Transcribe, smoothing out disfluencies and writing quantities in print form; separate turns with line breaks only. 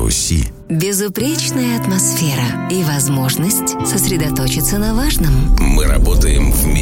Руси.
Безупречная атмосфера и возможность сосредоточиться на важном.
Мы работаем вместе